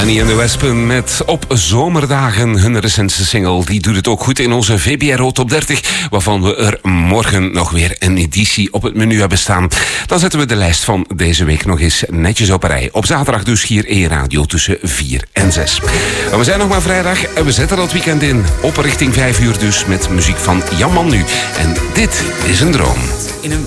Annie and the Wespen met Op Zomerdagen, hun recentste single. Die doet het ook goed in onze VPRO Top 30, waarvan we er morgen nog weer een editie op het menu hebben staan. Dan zetten we de lijst van deze week nog eens netjes op een rij. Op zaterdag dus hier E-radio tussen 4 en 6. Maar we zijn nog maar vrijdag en we zetten dat weekend in. Op richting 5 uur dus met muziek van Jan Manu. En dit is een droom.